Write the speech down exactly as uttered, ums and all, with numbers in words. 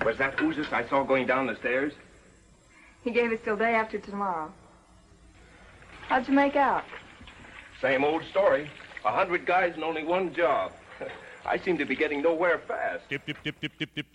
Was that Oozes I saw going down the stairs? He gave us till day after tomorrow. How'd you make out? Same old story. A hundred guys and only one job. I seem to be getting nowhere fast. Dip, dip, dip, dip, dip, dip.